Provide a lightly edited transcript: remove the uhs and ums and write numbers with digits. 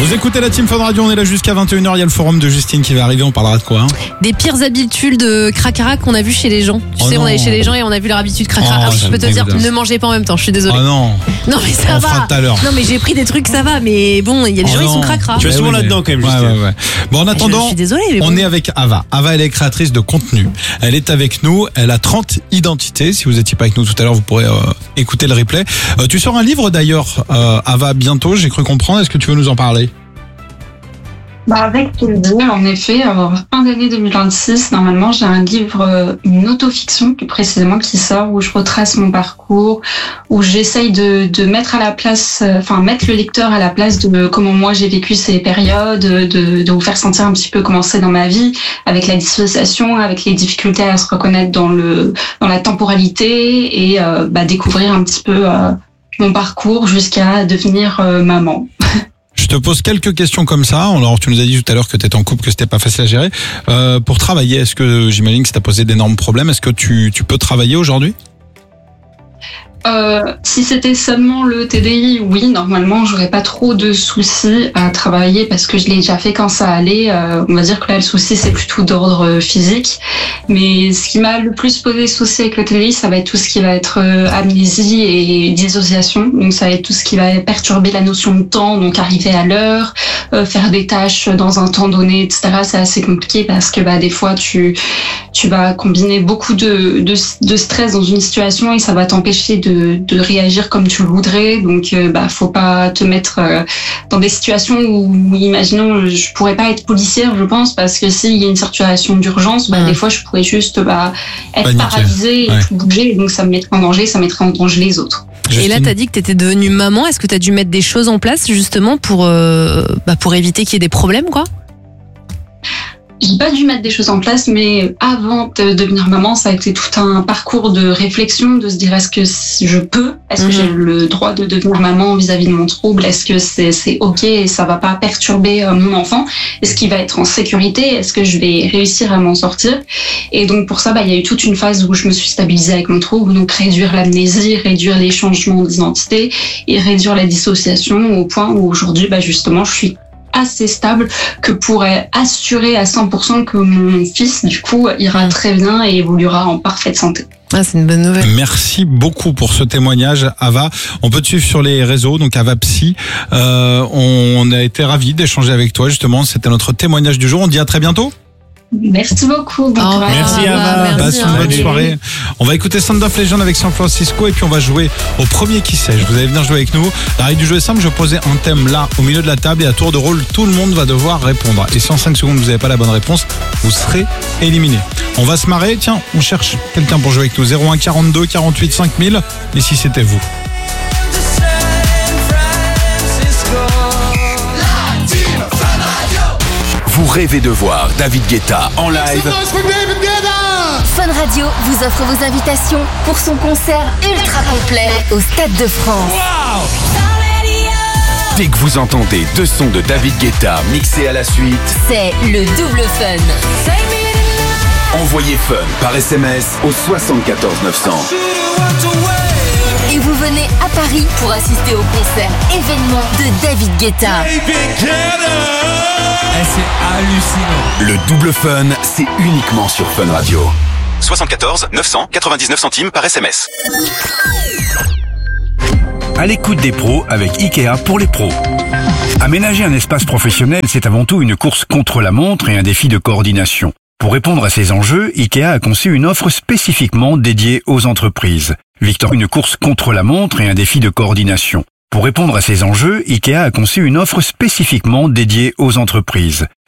Vous écoutez la Team Fun Radio, on est là jusqu'à 21h. Il y a le forum de Justine qui va arriver. On parlera de quoi Des pires habitudes de cracra qu'on a vu chez les gens. Tu sais, non. on allait chez les gens et on a vu leur habitude cracra. Alors, je peux te dire, ne mangez pas en même temps. Je suis désolée. Oh non. Non, mais ça On va. fera tout à l'heure. Non, mais j'ai pris des trucs, ça va. Mais bon, il y a des gens, ils sont cracra. Tu es souvent là-dedans quand même, Justine. Ouais. Bon, en attendant, Je suis désolée, mais on bon. est avec Ava. Ava, elle est créatrice de contenu. Elle est avec nous. Elle a 30 identités. Si vous étiez pas avec nous tout à l'heure, vous pourrez écouter le replay. Tu sors un livre d'ailleurs, Ava, bientôt. J'ai cru comprendre. Est-ce que tu veux nous en parler? Avec plaisir, en effet. Alors, fin d'année 2026, normalement, j'ai un livre, une autofiction plus précisément, qui sort, où je retrace mon parcours, où j'essaye de mettre à la place, mettre le lecteur à la place de comment moi j'ai vécu ces périodes, de vous faire sentir un petit peu comment c'est dans ma vie, avec la dissociation, avec les difficultés à se reconnaître dans la temporalité et découvrir un petit peu mon parcours jusqu'à devenir maman. Je te pose quelques questions comme ça. Alors, tu nous as dit tout à l'heure que tu étais en couple, que c'était pas facile à gérer. Pour travailler, est-ce que j'imagine que ça t'a posé d'énormes problèmes? Est-ce que tu peux travailler aujourd'hui? Si c'était seulement le TDI, oui, normalement, j'aurais pas trop de soucis à travailler parce que je l'ai déjà fait quand ça allait. On va dire que là, le souci, c'est plutôt d'ordre physique. Mais ce qui m'a le plus posé souci avec le TDI, ça va être tout ce qui va être amnésie et dissociation. Donc, ça va être tout ce qui va perturber la notion de temps, donc arriver à l'heure, faire des tâches dans un temps donné, etc. C'est assez compliqué parce que des fois, tu vas combiner beaucoup de stress dans une situation et ça va t'empêcher de réagir comme tu le voudrais. Donc, faut pas te mettre dans des situations où, imaginons, je pourrais pas être policière, je pense, parce que s'il y a une situation d'urgence, des fois, je pourrais juste être paralysée et tout bouger. Donc, ça me mettrait en danger, ça mettrait en danger les autres. Et là, t'as dit que t'étais devenue maman. Est-ce que t'as dû mettre des choses en place, justement, pour éviter qu'il y ait des problèmes, quoi? J'ai pas dû mettre des choses en place, mais avant de devenir maman, ça a été tout un parcours de réflexion, de se dire est-ce que je peux, est-ce que j'ai le droit de devenir maman vis-à-vis de mon trouble, est-ce que c'est ok et ça va pas perturber mon enfant, est-ce qu'il va être en sécurité, est-ce que je vais réussir à m'en sortir. Et donc pour ça, il y a eu toute une phase où je me suis stabilisée avec mon trouble, donc réduire l'amnésie, réduire les changements d'identité et réduire la dissociation au point où aujourd'hui, justement, je suis assez stable que pourrait assurer à 100% que mon fils, du coup, ira très bien et évoluera en parfaite santé. Ah, c'est une bonne nouvelle. Merci beaucoup pour ce témoignage, Ava. On peut te suivre sur les réseaux, donc Ava Psy. On a été ravis d'échanger avec toi, justement. C'était notre témoignage du jour. On dit à très bientôt. Merci beaucoup. Bon courage. Merci, Ava. Passe une bonne soirée. On va écouter Sound of Legend avec San Francisco et puis on va jouer au premier qui sait. Vous allez venir jouer avec nous. La règle du jeu est simple, je vais poser un thème là au milieu de la table et à tour de rôle, tout le monde va devoir répondre. Et si en 5 secondes vous n'avez pas la bonne réponse, vous serez éliminé. On va se marrer. Tiens, on cherche quelqu'un pour jouer avec nous. 01 42 48 5000. Et si c'était vous? Vous rêvez de voir David Guetta en live? Fun Radio vous offre vos invitations pour son concert ultra complet au Stade de France. Dès que vous entendez 2 sons de David Guetta mixés à la suite, C'est le double fun. envoyez FUN par SMS au 74 900. Et vous venez à Paris pour assister au concert événement de David Guetta. C'est hallucinant. Le double fun, c'est uniquement sur Fun Radio. 74 900 99 centimes par SMS. À l'écoute des pros avec Ikea pour les pros. Aménager un espace professionnel, c'est avant tout une course contre la montre et un défi de coordination. Pour répondre à ces enjeux, Ikea a conçu une offre spécifiquement dédiée aux entreprises. Victor, une course contre la montre et un défi de coordination. Pour répondre à ces enjeux, Ikea a conçu une offre spécifiquement dédiée aux entreprises.